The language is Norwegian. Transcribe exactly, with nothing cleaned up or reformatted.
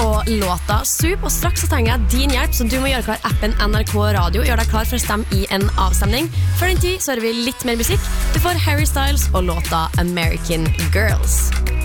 og låta Soup. Og straks så trenger jeg din hjelp, så du må gjøre klar appen N R K Radio. Gjør deg klar for å stemme i en avstemning. Før den tid så hører vi litt mer musikk. Du får Harry Styles og låta American Girls.